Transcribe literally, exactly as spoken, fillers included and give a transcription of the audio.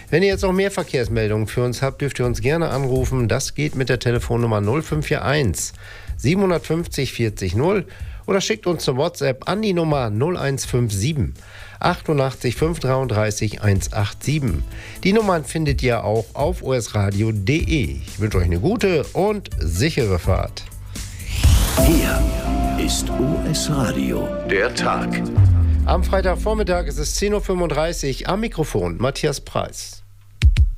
Wenn ihr jetzt noch mehr Verkehrsmeldungen für uns habt, dürft ihr uns gerne anrufen. Das geht mit der Telefonnummer null fünf vier eins siebenhundertfünfzig vierzig null oder schickt uns eine WhatsApp an die Nummer null eins fünf sieben achtundachtzig fünfhundertdreiunddreißig hundertsiebenundachtzig. Die Nummern findet ihr auch auf o s radio punkt d e. Ich wünsche euch eine gute und sichere Fahrt. Hier ist O S Radio, der Tag. Am Freitagvormittag ist es zehn Uhr fünfunddreißig. Am Mikrofon Matthias Preis.